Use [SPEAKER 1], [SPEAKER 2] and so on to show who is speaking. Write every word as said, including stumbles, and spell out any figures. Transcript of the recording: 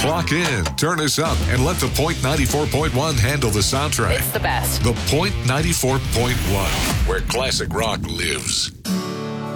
[SPEAKER 1] Clock in, turn us up, and let the Point ninety-four point one handle the soundtrack.
[SPEAKER 2] It's the best.
[SPEAKER 1] The Point ninety-four point one, where classic rock lives.